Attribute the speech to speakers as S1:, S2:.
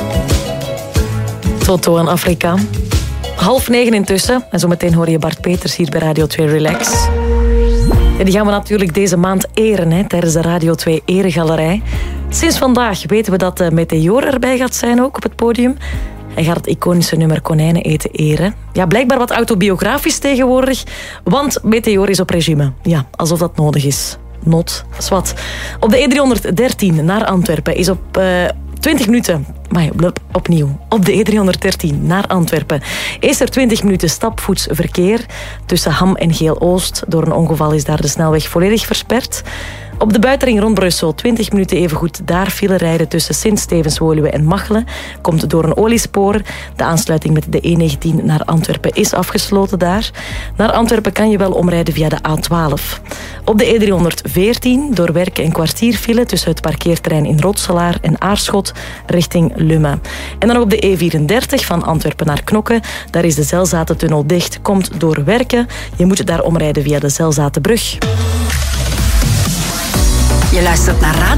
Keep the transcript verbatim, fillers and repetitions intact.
S1: Toto en Afrika. Half negen intussen. En zometeen hoor je Bart Peters hier bij Radio twee Relax. En die gaan we natuurlijk deze maand eren hè, tijdens de Radio twee Eregalerij. Sinds vandaag weten we dat de Meteor erbij gaat zijn ook op het podium. Hij gaat het iconische nummer Konijnen eten eren. Ja, blijkbaar wat autobiografisch tegenwoordig, want Meteor is op regime. Ja, alsof dat nodig is. Not, zwart. Op de E driehonderddertien naar Antwerpen is op uh, twintig minuten... Maar opnieuw, op de E driehonderddertien naar Antwerpen is er twintig minuten stapvoets verkeer tussen Ham en Geel-Oost. Door een ongeval is daar de snelweg volledig versperd. Op de buitenring rond Brussel twintig minuten evengoed daar file rijden tussen Sint-Stevens-Woluwe en Machelen. Komt door een oliespoor. De aansluiting met de E negentien naar Antwerpen is afgesloten daar. Naar Antwerpen kan je wel omrijden via de A twaalf. Op de E driehonderdveertien door Werken een kwartier file tussen het parkeerterrein in Rotselaar en Aarschot richting Lummen. En dan op de E vierendertig van Antwerpen naar Knokke. Daar is de Zelzatentunnel dicht. Komt door Werken. Je moet daar omrijden via de Zelzatenbrug.
S2: Je luistert naar Radio